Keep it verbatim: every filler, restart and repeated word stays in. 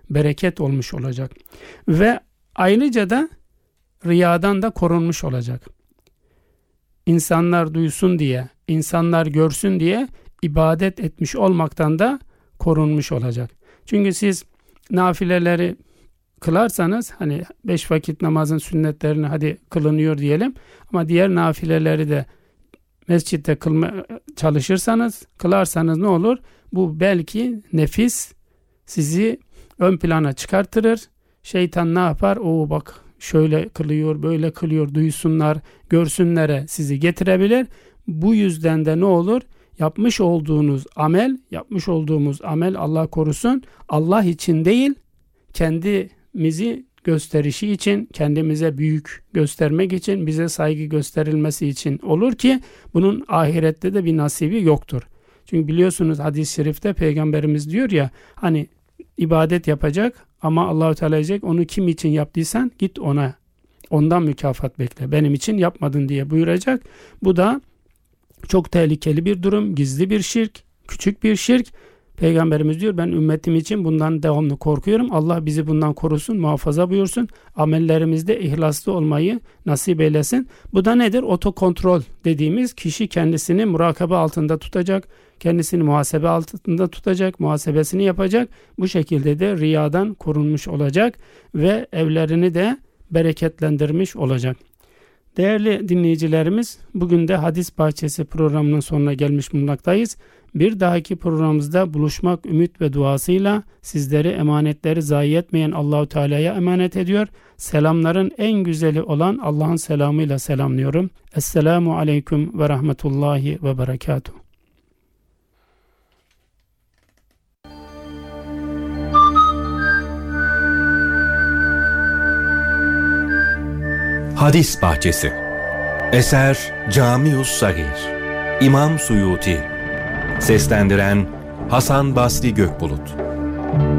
bereket olmuş olacak. Ve ayrıca da riyadan da korunmuş olacak. İnsanlar duysun diye, insanlar görsün diye ibadet etmiş olmaktan da korunmuş olacak. Çünkü siz nafileleri kılarsanız, hani beş vakit namazın sünnetlerini hadi kılınıyor diyelim, ama diğer nafileleri de mescitte kılma çalışırsanız, kılarsanız ne olur? Bu belki nefis sizi ön plana çıkartır. Şeytan ne yapar? O bak şöyle kılıyor, böyle kılıyor, duysunlar, görsünlere sizi getirebilir. Bu yüzden de ne olur? Yapmış olduğunuz amel, yapmış olduğumuz amel Allah korusun, Allah için değil, kendimizi gösterişi için, kendimize büyük göstermek için, bize saygı gösterilmesi için olur ki bunun ahirette de bir nasibi yoktur. Çünkü biliyorsunuz hadis-i şerifte Peygamberimiz diyor ya, hani ibadet yapacak ama Allah-u Teala diyecek, onu kim için yaptıysan git ona, ondan mükafat bekle, benim için yapmadın diye buyuracak. Bu da çok tehlikeli bir durum, gizli bir şirk, küçük bir şirk. Peygamberimiz diyor, ben ümmetim için bundan devamlı korkuyorum. Allah bizi bundan korusun, muhafaza buyursun. Amellerimizde ihlaslı olmayı nasip eylesin. Bu da nedir? Otokontrol dediğimiz, kişi kendisini murakabe altında tutacak, kendisini muhasebe altında tutacak, muhasebesini yapacak. Bu şekilde de riyadan korunmuş olacak ve evlerini de bereketlendirmiş olacak. Değerli dinleyicilerimiz, bugün de Hadis Bahçesi programının sonuna gelmiş bulunmaktayız. Bir dahaki programımızda buluşmak ümit ve duasıyla sizleri, emanetleri zayi etmeyen Allahu Teala'ya emanet ediyor. Selamların en güzeli olan Allah'ın selamıyla selamlıyorum. Esselamu aleyküm ve rahmetullahi ve berekatuhu. Hadis Bahçesi. Eser Camius Sagir. İmam Suyuti. Seslendiren Hasan Basri Gökbulut.